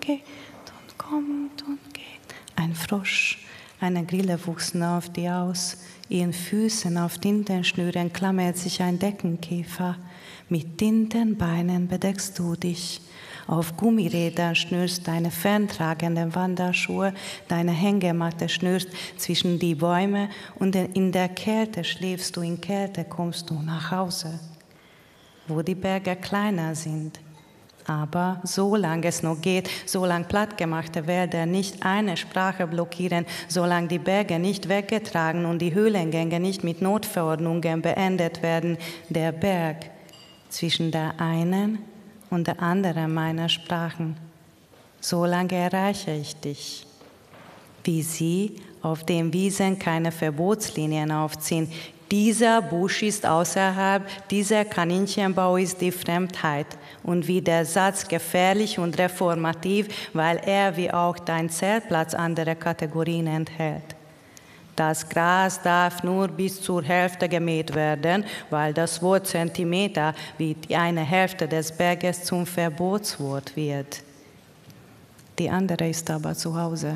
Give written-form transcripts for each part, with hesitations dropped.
geht und kommt und geht. Ein Frosch, eine Grille wuchsen auf die aus. Ihren Füßen auf Tintenschnüren klammert sich ein Deckenkäfer. Mit Tintenbeinen bedeckst du dich. Auf Gummirädern schnürst deine ferntragenden Wanderschuhe, deine Hängematte schnürst zwischen die Bäume und in der Kälte schläfst du, in Kälte kommst du nach Hause, wo die Berge kleiner sind. Aber solange es noch geht, solange plattgemachte Wälder nicht eine Sprache blockieren, solange die Berge nicht weggetragen und die Höhlengänge nicht mit Notverordnungen beendet werden, der Berg zwischen der einen und der anderen meiner Sprachen, solange erreiche ich dich. Wie sie auf den Wiesen keine Verbotslinien aufziehen. Dieser Busch ist außerhalb, dieser Kaninchenbau ist die Fremdheit. Und wie der Satz gefährlich und reformativ, weil er wie auch dein Zeltplatz andere Kategorien enthält. Das Gras darf nur bis zur Hälfte gemäht werden, weil das Wort Zentimeter wie die eine Hälfte des Berges zum Verbotswort wird. Die andere ist aber zu Hause.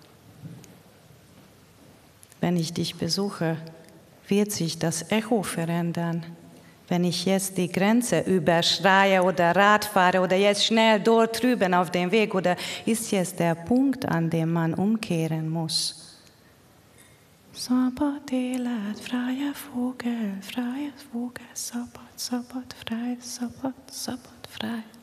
Wenn ich dich besuche, wird sich das Echo verändern. Wenn ich jetzt die Grenze überschreie oder Rad fahre oder jetzt schnell dort drüben auf dem Weg, oder ist jetzt der Punkt, an dem man umkehren muss? Sabbat, Elend, freier Vogel, Sabbat, Sabbat, frei, Sabbat, Sabbat, frei.